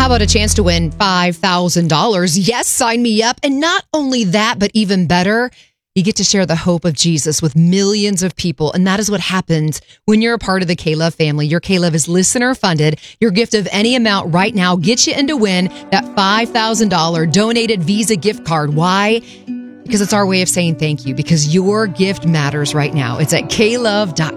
How about a chance to win $5,000? Yes, sign me up. And not only that, but even better, you get to share the hope of Jesus with millions of people. And that is what happens when you're a part of the K-Love family. Your K-Love is listener funded. Your gift of any amount right now gets you in to win that $5,000 donated Visa gift card. Why? Because it's our way of saying thank you, because your gift matters right now. It's at klove.com.